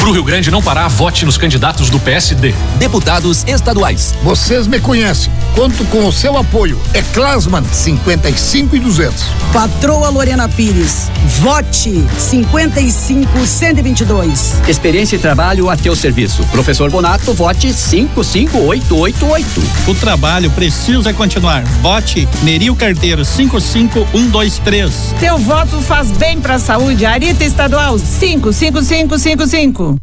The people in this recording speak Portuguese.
Pro Rio Grande não parar, vote nos candidatos do PSD. Deputados estaduais. Vocês me conhecem. Conto com o seu apoio. É Klasman 55.200. Patroa Lorena Pires. Vote 55.122. Experiência e trabalho a teu serviço. Professor Bonato, vote 55888. O trabalho precisa continuar. Vote Neril Carteiro 55123. Teu voto faz bem pra saúde. Arita Estadual 55555.